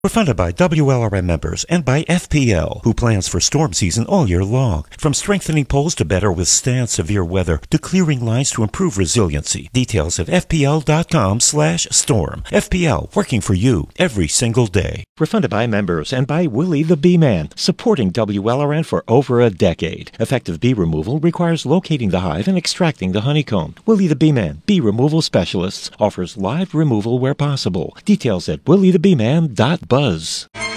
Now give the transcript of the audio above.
We're funded by WLRM members and by FPL, who plans for storm season all year long. From strengthening poles to better withstand severe weather, to clearing lines to improve resiliency. Details at fpl.com/storm. FPL, working for you every single day. We're funded by members and by Willie the Bee Man, supporting WLRN for over a decade. Effective bee removal requires locating the hive and extracting the honeycomb. Willie the Bee Man, bee removal specialists, offers live removal where possible. Details at williethebeeman.buzz.